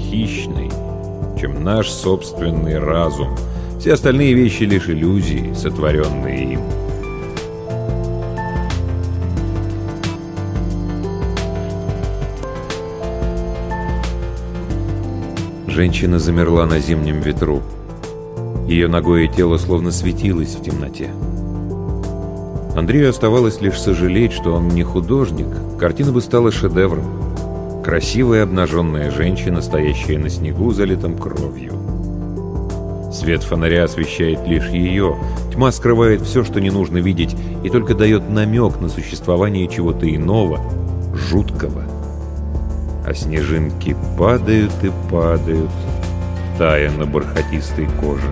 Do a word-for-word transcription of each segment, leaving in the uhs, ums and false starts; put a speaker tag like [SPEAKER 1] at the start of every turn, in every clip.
[SPEAKER 1] хищный, чем наш собственный разум. Все остальные вещи лишь иллюзии, сотворенные им. Женщина замерла на зимнем ветру. Ее нагое тело словно светилось в темноте. Андрею оставалось лишь сожалеть, что он не художник. Картина бы стала шедевром. Красивая обнаженная женщина, стоящая на снегу, залитом кровью. Свет фонаря освещает лишь ее. Тьма скрывает все, что не нужно видеть, и только дает намек на существование чего-то иного, жуткого. А снежинки падают и падают, тая на бархатистой коже.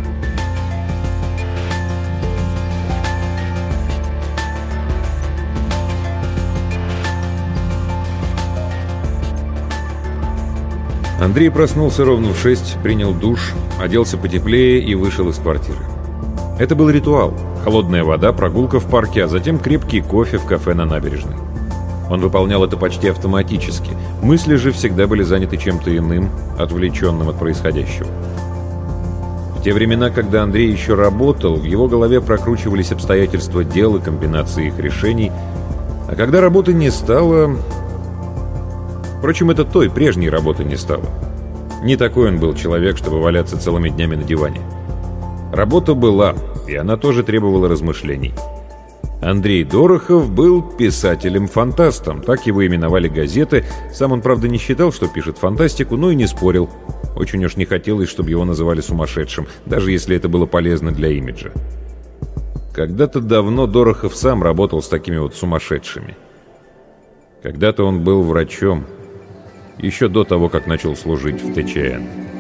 [SPEAKER 1] Андрей проснулся ровно в шесть, принял душ, оделся потеплее и вышел из квартиры. Это был ритуал. Холодная вода, прогулка в парке, а затем крепкий кофе в кафе на набережной. Он выполнял это почти автоматически. Мысли же всегда были заняты чем-то иным, отвлеченным от происходящего. В те времена, когда Андрей еще работал, в его голове прокручивались обстоятельства дел и комбинации их решений. А когда работы не стало... Впрочем, это той прежней работы не стало. Не такой он был человек, чтобы валяться целыми днями на диване. Работа была, и она тоже требовала размышлений. Андрей Дорохов был писателем-фантастом, так его именовали газеты. Сам он, правда, не считал, что пишет фантастику, но и не спорил. Очень уж не хотелось, чтобы его называли сумасшедшим, даже если это было полезно для имиджа. Когда-то давно Дорохов сам работал с такими вот сумасшедшими. Когда-то он был врачом, еще до того, как начал служить в ТЧН.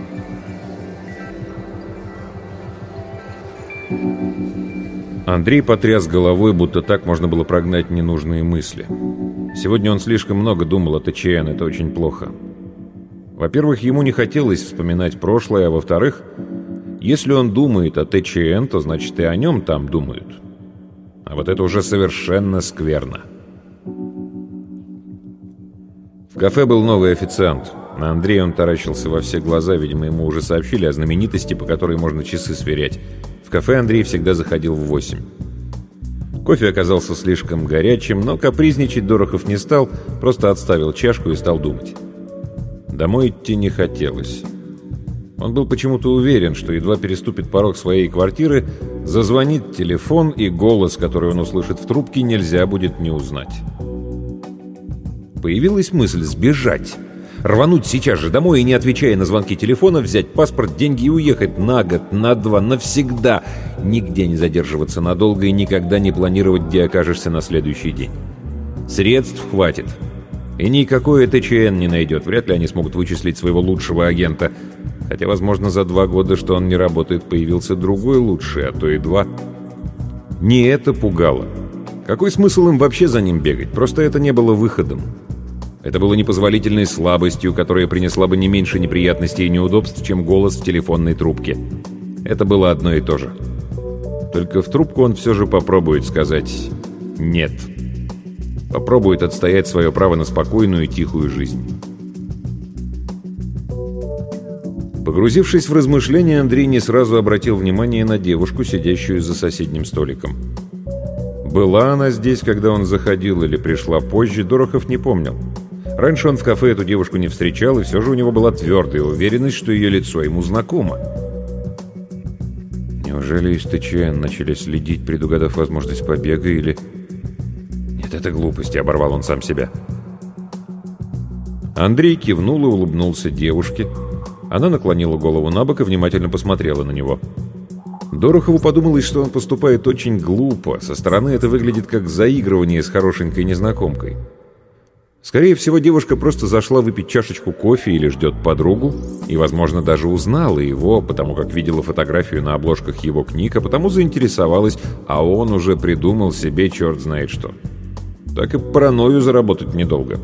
[SPEAKER 1] Андрей потряс головой, будто так можно было прогнать ненужные мысли. Сегодня он слишком много думал о ТЧН, это очень плохо. Во-первых, ему не хотелось вспоминать прошлое, а во-вторых, если он думает о ТЧН, то значит и о нем там думают. А вот это уже совершенно скверно. В кафе был новый официант. На Андрея он таращился во все глаза, видимо, ему уже сообщили о знаменитости, по которой можно часы сверять. В кафе Андрей всегда заходил в восемь. Кофе оказался слишком горячим, но капризничать Дорохов не стал, просто отставил чашку и стал думать. Домой идти не хотелось. Он был почему-то уверен, что едва переступит порог своей квартиры, зазвонит телефон, и голос, который он услышит в трубке, нельзя будет не узнать. Появилась мысль сбежать. Рвануть сейчас же домой и, не отвечая на звонки телефона, взять паспорт, деньги и уехать на год, на два, навсегда. Нигде не задерживаться надолго и никогда не планировать, где окажешься на следующий день. Средств хватит. И никакое ТЧН не найдет. Вряд ли они смогут вычислить своего лучшего агента. Хотя, возможно, за два года, что он не работает, появился другой лучший, а то и два. Не это пугало. Какой смысл им вообще за ним бегать? Просто это не было выходом. Это было непозволительной слабостью, которая принесла бы не меньше неприятностей и неудобств, чем голос в телефонной трубке. Это было одно и то же. Только в трубку он все же попробует сказать «нет». Попробует отстоять свое право на спокойную и тихую жизнь. Погрузившись в размышления, Андрей не сразу обратил внимание на девушку, сидящую за соседним столиком. Была она здесь, когда он заходил, или пришла позже, Дорохов не помнил. Раньше он в кафе эту девушку не встречал, и все же у него была твердая уверенность, что ее лицо ему знакомо. Неужели из ТЧН начали следить, предугадав возможность побега, или... Нет, это глупости, оборвал он сам себя. Андрей кивнул и улыбнулся девушке. Она наклонила голову на бок и внимательно посмотрела на него. Дорохову подумалось, что он поступает очень глупо. Со стороны это выглядит как заигрывание с хорошенькой незнакомкой. Скорее всего, девушка просто зашла выпить чашечку кофе или ждет подругу, и, возможно, даже узнала его, потому как видела фотографию на обложках его книг, а потому заинтересовалась, а он уже придумал себе черт знает что. Так и паранойю заработать недолго.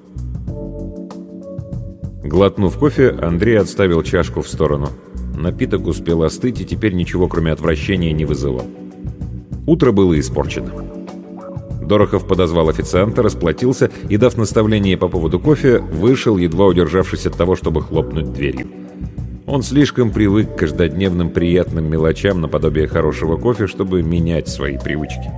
[SPEAKER 1] Глотнув кофе, Андрей отставил чашку в сторону. Напиток успел остыть и теперь ничего, кроме отвращения, не вызывал. Утро было испорчено. Дорохов подозвал официанта, расплатился и, дав наставление по поводу кофе, вышел, едва удержавшись от того, чтобы хлопнуть дверью. Он слишком привык к каждодневным приятным мелочам наподобие хорошего кофе, чтобы менять свои привычки.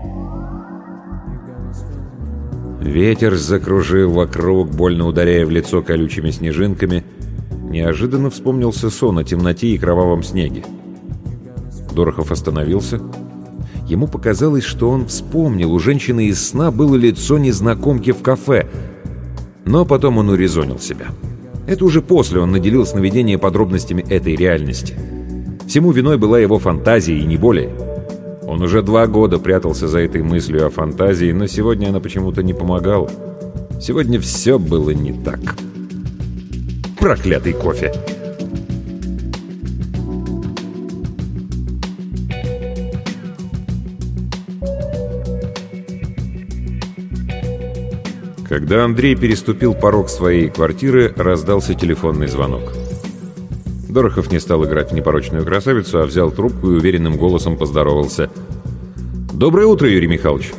[SPEAKER 1] Ветер закружил вокруг, больно ударяя в лицо колючими снежинками. Неожиданно вспомнился сон о темноте и кровавом снеге. Дорохов остановился. Ему показалось, что он вспомнил, у женщины из сна было лицо незнакомки в кафе. Но потом он урезонил себя. Это уже после он наделил сновидение подробностями этой реальности. Всему виной была его фантазия, и не более. Он уже два года прятался за этой мыслью о фантазии, но сегодня она почему-то не помогала. Сегодня все было не так. Проклятый кофе! Когда Андрей переступил порог своей квартиры, раздался телефонный звонок. Дорохов не стал играть в непорочную красавицу, а взял трубку и уверенным голосом поздоровался. «Доброе утро, Юрий Михайлович!»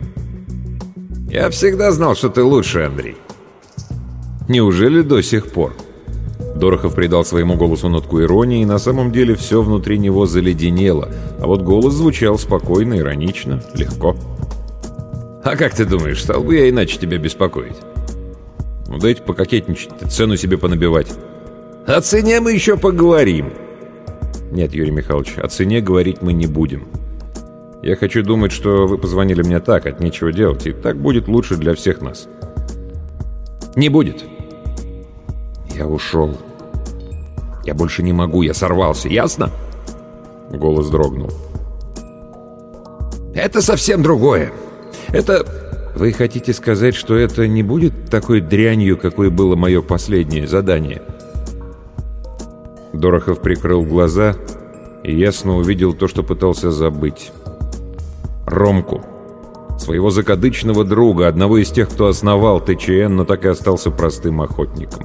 [SPEAKER 1] «Я всегда знал, что ты лучше, Андрей!» «Неужели до сих пор?» Дорохов придал своему голосу нотку иронии, и на самом деле все внутри него заледенело, а вот голос звучал спокойно, иронично, легко. «А как ты думаешь, стал бы я иначе тебя беспокоить?» «Ну, дайте пококетничать, цену себе понабивать». «О цене мы еще поговорим». «Нет, Юрий Михайлович, о цене говорить мы не будем. Я хочу думать, что вы позвонили мне так, от нечего делать, и так будет лучше для всех нас». «Не будет». «Я ушел. Я больше не могу, я сорвался, ясно?» Голос дрогнул. «Это совсем другое. Это...» «Вы хотите сказать, что это не будет такой дрянью, какой было мое последнее задание?» Дорохов прикрыл глаза и ясно увидел то, что пытался забыть. Ромку. Своего закадычного друга, одного из тех, кто основал ТЧН, но так и остался простым охотником.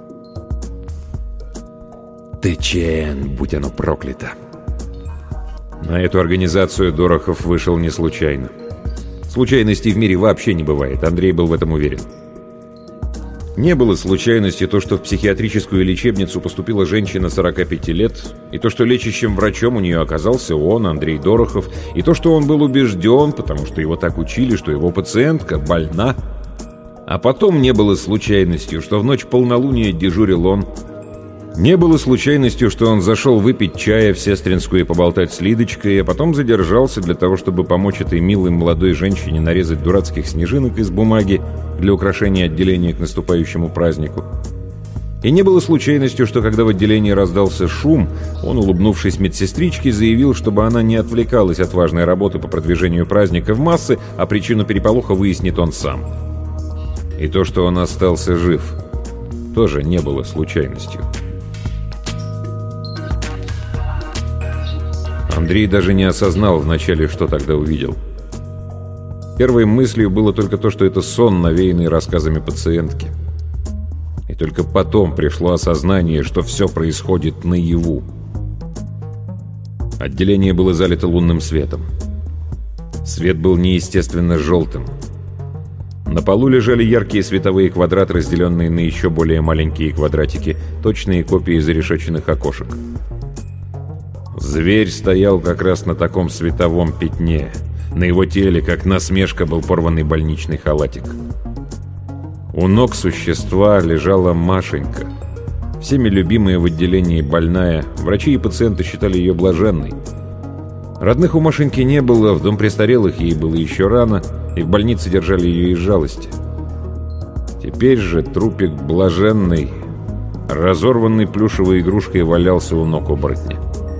[SPEAKER 1] ТЧН, будь оно проклято. На эту организацию Дорохов вышел не случайно. Случайностей в мире вообще не бывает, Андрей был в этом уверен. Не было случайностью то, что в психиатрическую лечебницу поступила женщина сорока пяти лет, и то, что лечащим врачом у нее оказался он, Андрей Дорохов, и то, что он был убежден, потому что его так учили, что его пациентка больна. А потом не было случайностью, что в ночь полнолуния дежурил он. Не было случайностью, что он зашел выпить чая в Сестринскую и поболтать с Лидочкой, а потом задержался для того, чтобы помочь этой милой молодой женщине нарезать дурацких снежинок из бумаги для украшения отделения к наступающему празднику. И не было случайностью, что когда в отделении раздался шум, он, улыбнувшись медсестричке, заявил, чтобы она не отвлекалась от важной работы по продвижению праздника в массы, а причину переполоха выяснит он сам. И то, что он остался жив, тоже не было случайностью. Андрей даже не осознал вначале, что тогда увидел. Первой мыслью было только то, что это сон, навеянный рассказами пациентки. И только потом пришло осознание, что все происходит наяву. Отделение было залито лунным светом. Свет был неестественно желтым. На полу лежали яркие световые квадраты, разделенные на еще более маленькие квадратики, точные копии зарешеченных окошек. Зверь стоял как раз на таком световом пятне. На его теле, как насмешка, был порванный больничный халатик. У ног существа лежала Машенька. Всеми любимая в отделении больная, врачи и пациенты считали ее блаженной. Родных у Машеньки не было, в дом престарелых ей было еще рано, и в больнице держали ее из жалости. Теперь же трупик блаженной, разорванный плюшевой игрушкой, валялся у ног оборотня.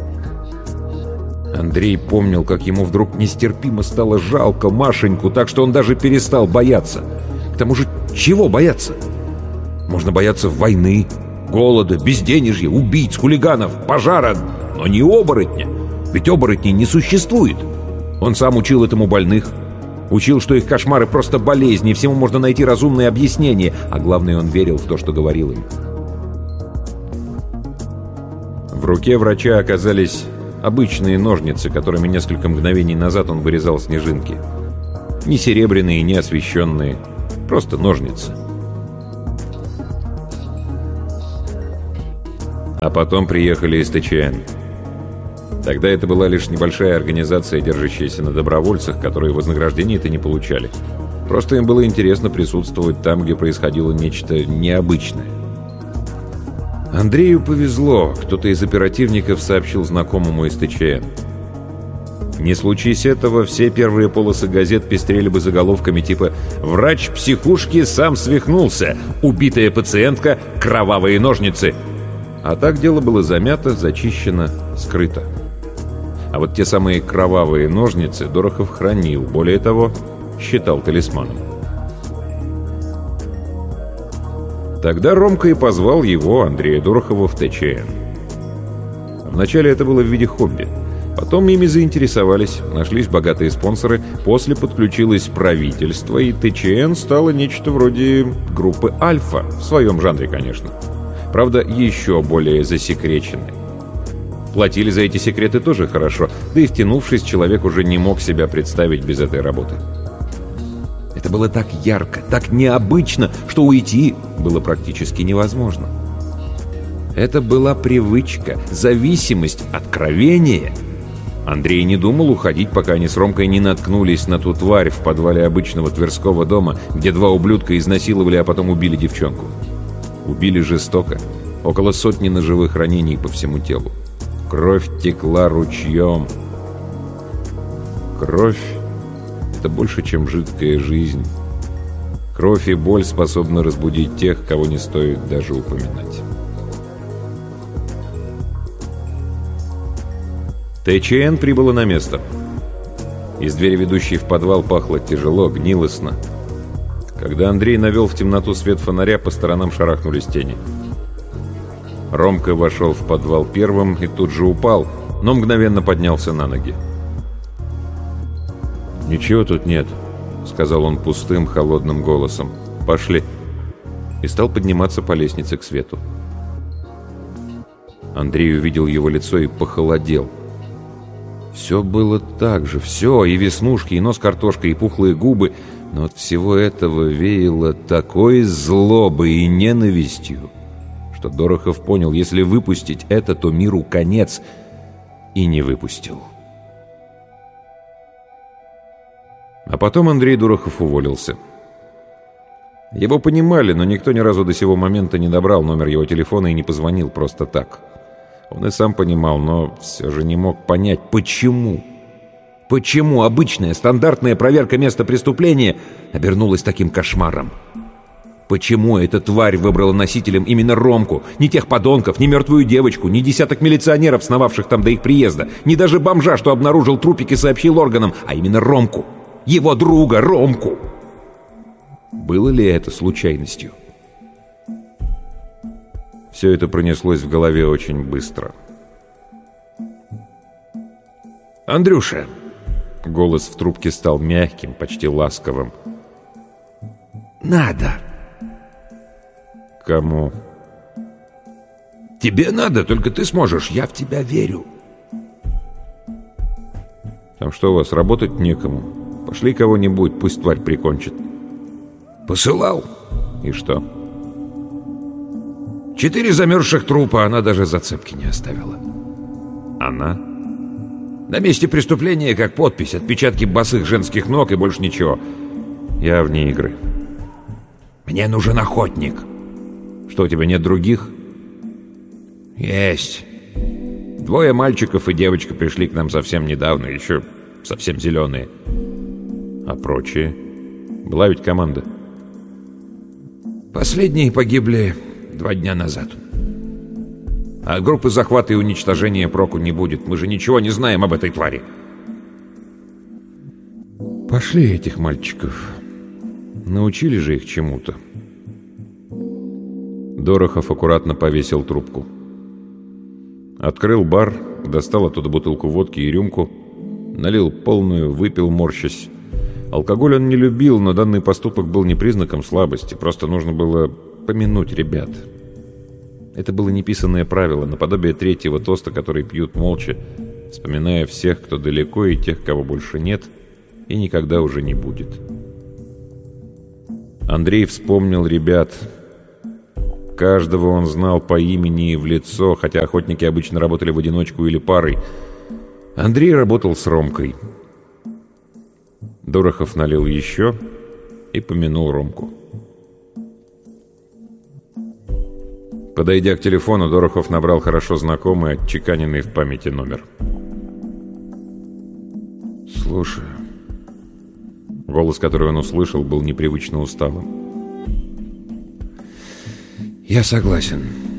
[SPEAKER 1] Андрей помнил, как ему вдруг нестерпимо стало жалко Машеньку, так что он даже перестал бояться. К тому же, чего бояться? Можно бояться войны, голода, безденежья, убийц, хулиганов, пожара, но не оборотня. Ведь оборотней не существует. Он сам учил этому больных. Учил, что их кошмары просто болезни, всему можно найти разумное объяснение. А главное, он верил в то, что говорил им. В руке врача оказались обычные ножницы, которыми несколько мгновений назад он вырезал снежинки. Ни серебряные, ни освещенные. Просто ножницы. А потом приехали из Тэ Че Эн. Тогда это была лишь небольшая организация, держащаяся на добровольцах, которые вознаграждения-то не получали. Просто им было интересно присутствовать там, где происходило нечто необычное. Андрею повезло. Кто-то из оперативников сообщил знакомому из Тэ Че Эн. Не случись этого, все первые полосы газет пестрели бы заголовками типа «Врач психушки сам свихнулся! Убитая пациентка! Кровавые ножницы!» А так дело было замято, зачищено, скрыто. А вот те самые кровавые ножницы Дорохов хранил, более того, считал талисманом. Тогда Ромка и позвал его, Андрея Дорохова, в Тэ Че Эн. Вначале это было в виде хобби. Потом ими заинтересовались, нашлись богатые спонсоры, после подключилось правительство, и Тэ Че Эн стало нечто вроде группы «Альфа», в своем жанре, конечно. Правда, еще более засекреченной. Платили за эти секреты тоже хорошо, да и втянувшись, человек уже не мог себя представить без этой работы. Это было так ярко, так необычно, что уйти было практически невозможно. Это была привычка, зависимость, откровение. Андрей не думал уходить, пока они с Ромкой не наткнулись на ту тварь в подвале обычного Тверского дома, где два ублюдка изнасиловали, а потом убили девчонку. Убили жестоко. Около сотни ножевых ранений по всему телу. Кровь текла ручьем. Кровь — это больше, чем жидкая жизнь. Кровь и боль способны разбудить тех, кого не стоит даже упоминать. Тэ Че Эн прибыла на место. Из двери, ведущей в подвал, пахло тяжело, гнилостно. Когда Андрей навел в темноту свет фонаря, по сторонам шарахнулись тени. Ромка вошел в подвал первым и тут же упал, но мгновенно поднялся на ноги. «Ничего тут нет», — сказал он пустым, холодным голосом. «Пошли». И стал подниматься по лестнице к свету. Андрей увидел его лицо и похолодел. Все было так же, все, и веснушки, и нос картошкой, и пухлые губы, но от всего этого веяло такой злобой и ненавистью, что Дорохов понял, если выпустить это, то миру конец, и не выпустил. А потом Андрей Дорохов уволился. Его понимали, но никто ни разу до сего момента не добрал номер его телефона и не позвонил просто так. Он и сам понимал, но все же не мог понять, почему. Почему обычная, стандартная проверка места преступления обернулась таким кошмаром? Почему эта тварь выбрала носителем именно Ромку? Ни тех подонков, ни мертвую девочку, ни десяток милиционеров, сновавших там до их приезда, ни даже бомжа, что обнаружил трупик и сообщил органам, а именно Ромку. Его друга Ромку. Было ли это случайностью? Все это пронеслось в голове очень быстро. «Андрюша!» Голос в трубке стал мягким, почти ласковым. «Надо!» «Кому?» «Тебе надо, только ты сможешь, я в тебя верю!» «Там что у вас, работать некому? Пошли кого-нибудь, пусть тварь прикончит». «Посылал?» «И что?» «Четыре замерзших трупа, она даже зацепки не оставила». «Она?» «На месте преступления, как подпись, отпечатки босых женских ног и больше ничего». «Я вне игры». «Мне нужен охотник». «Что, у тебя нет других?» «Есть. Двое мальчиков и девочка пришли к нам совсем недавно, еще совсем зеленые». «А прочие? Была ведь команда?» «Последние погибли два дня назад. А группы захвата и уничтожения проку не будет. Мы же ничего не знаем об этой твари». «Пошли этих мальчиков. Научили же их чему-то». Дорохов аккуратно повесил трубку. Открыл бар, достал оттуда бутылку водки и рюмку, налил полную, выпил, морщась. Алкоголь он не любил, но данный поступок был не признаком слабости, просто нужно было помянуть ребят. Это было неписанное правило, наподобие третьего тоста, который пьют молча, вспоминая всех, кто далеко, и тех, кого больше нет, и никогда уже не будет. Андрей вспомнил ребят. Каждого он знал по имени и в лицо, хотя охотники обычно работали в одиночку или парой. Андрей работал с Ромкой. Дорохов налил еще и помянул Ромку. Подойдя к телефону, Дорохов набрал хорошо знакомый, отчеканенный в памяти номер. «Слушаю». Голос, который он услышал, был непривычно усталым. «Я согласен.